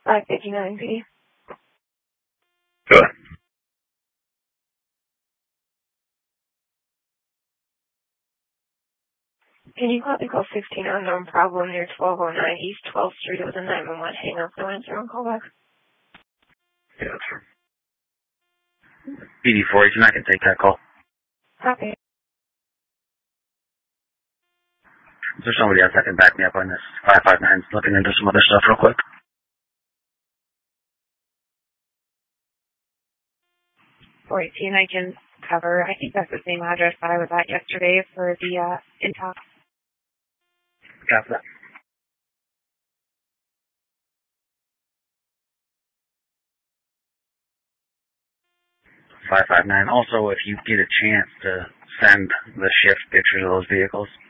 559P. Good. Can you call 15 unknown problem near 1209 East 12th Street with a 911 hang up? No answer on callback. Yeah, that's true. PD 418, I can take that call. Copy. Is there somebody else that can back me up on this? 559's looking into some other stuff real quick. 418, I can cover. I think that's the same address that I was at yesterday for the intox. Copy that. 559. Also, if you get a chance to send the shift pictures of those vehicles,